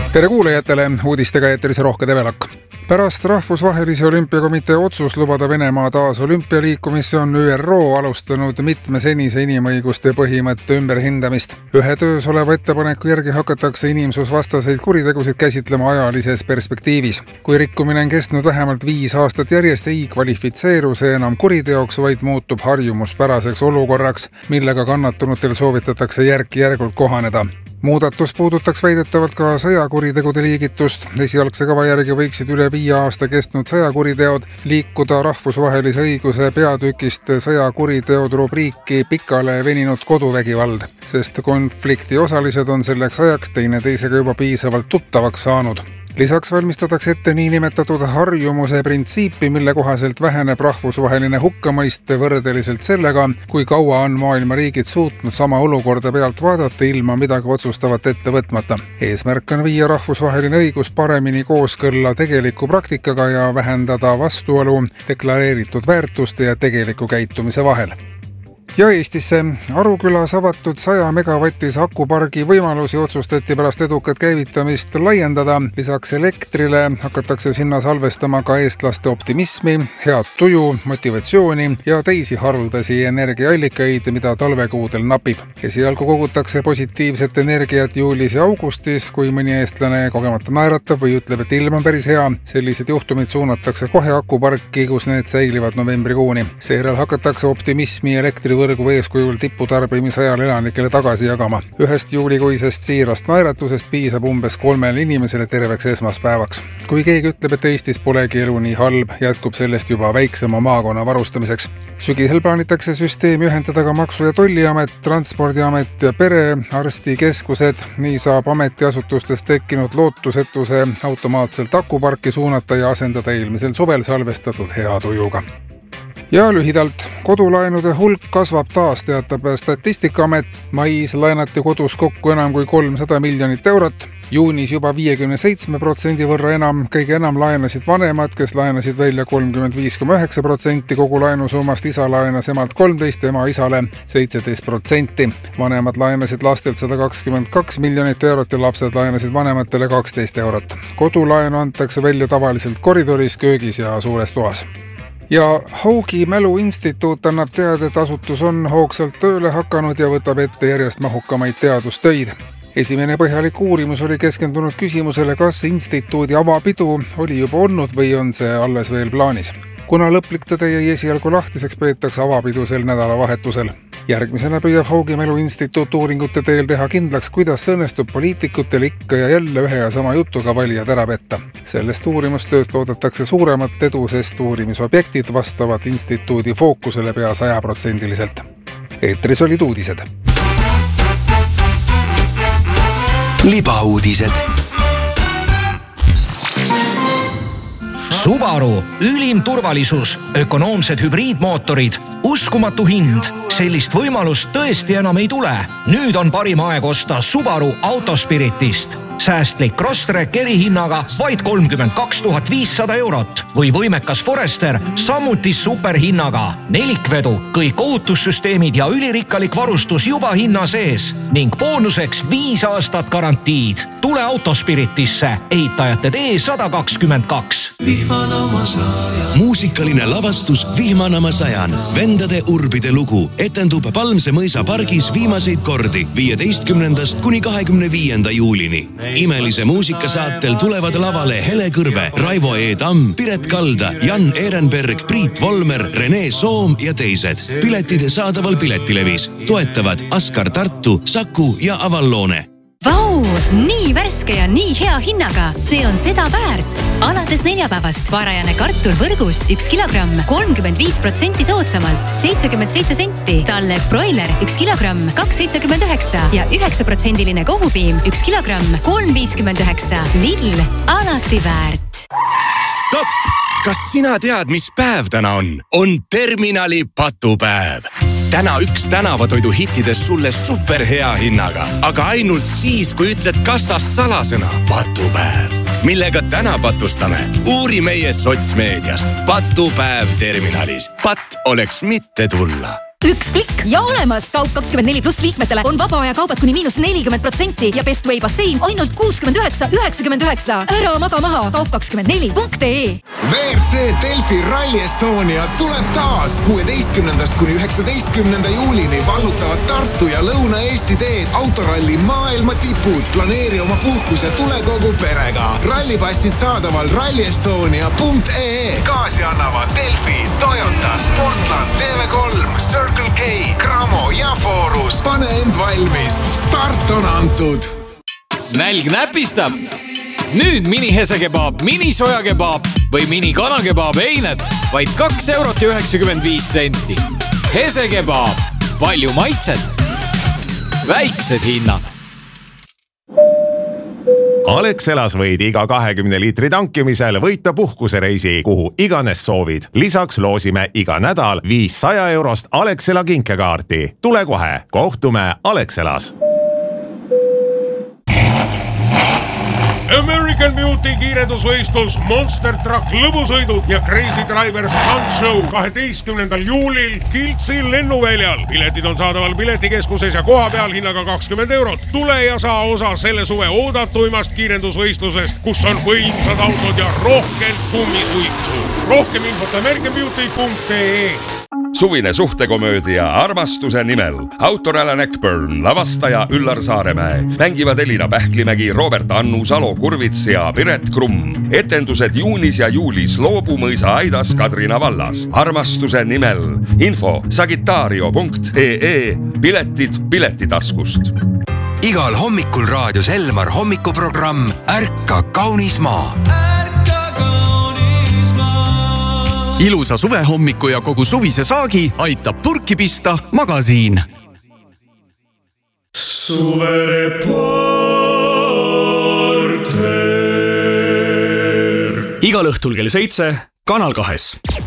Tere kuulajatele, uudistega eetris Rohke Develak. Pärast Rahvusvahelise Olümpiakomitee otsus lubada Venemaa taas olümpialiikumisse on ÜRO alustanud mitme senise inimõiguste põhimõtte ümberhindamist. Ühe töös oleva ettepaneku järgi hakatakse inimsusvastaseid kuritegusid käsitlema ajalises perspektiivis. Kui rikkumine on kestnud vähemalt 5 aastat järjest, ei kvalifitseeru see enam kuriteoks, vaid muutub harjumuspäraseks olukorraks, millega kannatunutel soovitatakse järk-järgult kohaneda. Muudatus puudutaks väidetavalt ka sõjakuritegude liigitust. Esialgse kava järgi võiksid üle 5 aasta kestnud sõjakuriteod liikuda rahvusvahelise õiguse peatükist sõjakuriteod rubriiki pikale veninud koduvägivald, sest konflikti osalised on selleks ajaks teineteisega juba piisavalt tuttavaks saanud. Lisaks valmistatakse ette niinimetatud harjumuse printsiipi, mille kohaselt väheneb rahvusvaheline hukkamõist võrdeliselt sellega, kui kaua on maailma riigid suutnud sama olukorda pealt vaadata ilma midagi otsustavat ette võtmata. Eesmärk on viia rahvusvaheline õigus paremini kooskõlla tegeliku praktikaga ja vähendada vastuolu deklareeritud väärtuste ja tegeliku käitumise vahel. Ja Eestisse Arukülas avatud 100 megavatise akupargi võimalusi otsustati pärast edukat käivitamist laiendada. Lisaks elektrile hakatakse sinna salvestama ka eestlaste optimismi, head tuju, motivatsiooni ja teisi haruldasi energiaallikaid, mida talvekuudel napib. Esialgu kogutakse positiivset energiat juulis ja augustis, kui mõni eestlane kogemata naeratab või ütleb, et ilm on päris hea. Sellised juhtumid suunatakse kohe akuparki, kus need säilivad novembrikuuni. Seejärel hakatakse optimismi elektrivõrgu eeskujul tiputarbimise ajal elanikele tagasi jagama. 1. juulikuisest siirast naeratusest piisab umbes 3 inimesele terveks esmaspäevaks. Kui keegi ütleb, et Eestis polegi elu nii halb, jätkub sellest juba väiksema maakonna varustamiseks. Sügisel plaanitakse süsteemi ühendada ka Maksu- ja Tolliamet, Transpordiamet ja perearstikeskused. Nii saab ametiasutustes tekkinud lootusetuse automaatselt akuparki suunata ja asendada eelmisel suvel salvestatud hea tujuga. Ja lühidalt, kodulaenude hulk kasvab taas, teatab Statistikaamet. Mais laenati kodus kokku enam kui 300 miljonit eurot. Juunis juba 57% võrra enam. Kõige enam laenasid vanemad, kes laenasid välja 35,9% kogu laenusummast. Isa laenas emalt 13, ema isale 17%. Vanemad laenasid lastelt 122 miljonit eurot ja lapsed laenasid vanematele 12 eurot. Kodulaenu antakse välja tavaliselt koridoris, köögis ja suures toas. Ja Haugi Mäluinstituut annab teada, et asutus on hoogsalt tööle hakanud ja võtab ette järjest mahukamaid teadustöid. Esimene põhjalik uurimus oli keskendunud küsimusele, kas instituudi avapidu oli juba olnud või on see alles veel plaanis. Kuna lõplik tõde jäi esialgu lahtiseks, peetakse avapidu sel nädalavahetusel. Järgmisena püüab Haugi Mäluinstituut uuringute teel teha kindlaks, kuidas õnnestub poliitikutel ikka ja jälle ühe ja sama jutuga valijad ära petta. Sellest uurimustööst loodetakse suuremat edu, sest uurimisobjektid vastavad instituudi fookusele pea 100%. Eetris olid uudised. Libauudised. Subaru, ülim turvalisus, ökonoomsed hübriidmootorid, uskumatu hind. Sellist võimalust tõesti enam ei tule. Nüüd on parim aeg osta Subaru Autospiritist. Säästlik Crosstrek erihinnaga vaid 32 500 eurot või võimekas Forester samuti superhinnaga. Nelikvedu, kõik ohutussüsteemid ja ülirikkalik varustus juba hinna sees ning boonuseks 5 aastat garantiid. Tule Autospiritisse, ehitajate tee 122. Muusikaline lavastus Vihmanama sajan. Vendade urbide lugu etendub Palmse mõisa pargis viimaseid kordi 15. kuni 25. juulini. Imelise muusikasaatel tulevad lavale Hele Kõrve, Raivo E. Tamm, Piret Kalda, Jan Ehrenberg, Priit Volmer, Rene Soom ja teised. Piletid saadaval Piletilevis. Toetavad Askar Tartu, Saku ja Avallone. Vau, nii värske ja nii hea hinnaga. See on seda väärt. Alates neljapäevast varajane kartul võrgus 1 kilogramm 35% soodsamalt 77 senti. Talle broiler 1 kilogramm 2,79 ja 9% kohupiim 1 kilogramm 3,59. Lidl, alati väärt. Stopp! Kas sina tead, mis päev täna on? On Terminali patupäev. Täna üks tänavatoidu hittidest sulle superhea hinnaga, aga ainult siis, kui ütled kassas salasõna patupäev. Millega täna patustame? Uuri meie sotsmeediast. Patupäev Terminalis. Pat oleks mitte tulla. Üks klikk ja olemas. Kaup24+ liikmetele on vaba aja kaubad kuni -40% ja Bestway bassein ainult 69,99. Ära maga maha kaup24.ee. WRC Delfi Rally Estonia tuleb taas 16. kuni 19. juulini vallutavad Tartu ja Lõuna-Eesti teed autoralli maailma tipud. Planeeri oma puhkus ja tule kogu perega. Rallipassid saadaval rallyestonia.ee. Kaasi annavad Delfi, Toyota, Sportland, TV3, Circle K, Cramo ja Forus. Pane end valmis. Start on antud. Nälg näpistab. Nüüd mini hesekebaab, mini sojakebaab või mini kanakebaab eined vaid 2,95 €. Hesekebaab. Palju maitset. Väiksed hinnad. Alexelas võid iga 20 liitri tankimisel võita puhkusereisi, kuhu iganes soovid. Lisaks loosime iga nädal 500 € Alexela kinkekaarti. Tule kohe, kohtume Alexelas. American Beauty kiirendusvõistlus, Monster Truck lõbusõidud ja Crazy Driver Stunt Show 12. juulil Kiltsi lennuväljal. Piletid on saadaval piletikeskuses ja koha peal hinnaga 20 €. Tule ja saa osa selle suve oodatuimast kiirendusvõistlusest, kus on võimsad autod ja rohkelt kummisuitsu. Rohkem infot americanbeauty.ee. Suvine suhtekomöödia Armastuse nimel. Autor Alan Eckburn, lavastaja Üllar Saaremäe. Mängivad Elina Pähklimägi, Robert Annu, Salo Kurvits ja Piret Krumm. Etendused juunis ja juulis Loobumõisa aidas Kadrina vallas. Armastuse nimel. Info sagitario.ee. Piletid piletitaskust. Igal hommikul raadios Elmar hommikuprogramm Ärka kaunis maa. Ilusa suvehommiku ja kogu suvise saagi aitab purki pista Magasiin. Suvereporter. Igal õhtul kell 7 Kanal 2.